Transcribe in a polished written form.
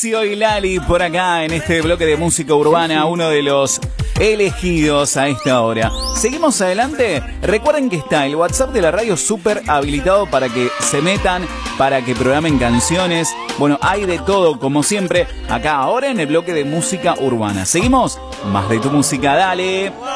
Fabricio y Lali por acá en este bloque de música urbana, uno de los elegidos a esta hora. Seguimos adelante. Recuerden que está el WhatsApp de la radio súper habilitado para que se metan, para que programen canciones. Bueno, hay de todo, como siempre, acá ahora en el bloque de música urbana. Seguimos, más de tu música, dale.